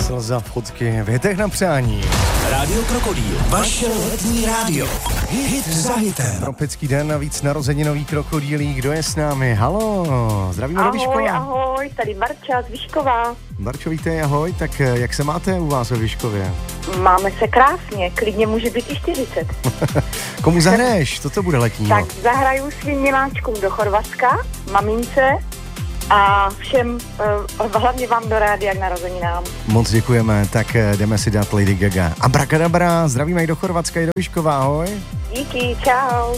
Slza, fotky, větek na přání. Rádio Krokodýl, vaše letní rádio. Hit za hitem. Tropický den, navíc narozeninový krokodýlí. Kdo je s námi? Haló, zdravíme do Vyškova. Ahoj, tady Barča z Vyškova. Barčo, víte, ahoj, tak jak se máte u vás ve Vyškově? Máme se krásně, klidně může být i 40. Komu zahraješ? Co to bude letního? Tak zahraju svým miláčkům do Chorvatska, mamince a všem, hlavně vám do rádia k narozeninám. Moc děkujeme, tak jdeme si dát Lady Gaga. Abracadabra, zdravíme i do Chorvatska, i do Vyškova, ahoj. Díky, čau.